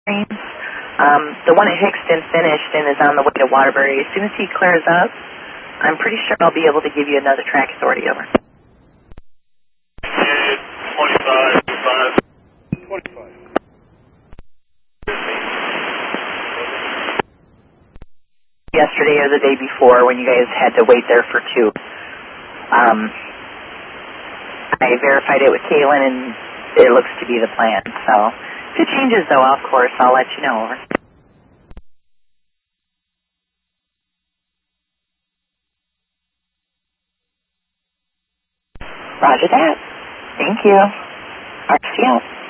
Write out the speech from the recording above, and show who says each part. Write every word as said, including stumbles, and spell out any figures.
Speaker 1: Um, the one at Hickston finished and is on the way to Waterbury. As soon as he clears up, I'm pretty sure I'll be able to give you another track authority over.
Speaker 2: twenty-five, five, twenty-five.
Speaker 1: Yesterday or the day before when you guys had to wait there for two. Um, I verified it with Kaylin and it looks to be the plan. So if it changes though, of course, I'll let you know. Over. Roger that. Thank you. R C out.